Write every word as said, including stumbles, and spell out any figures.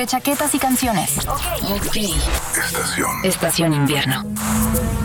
entre chaquetas y canciones. Ok. Estación. Estación invierno.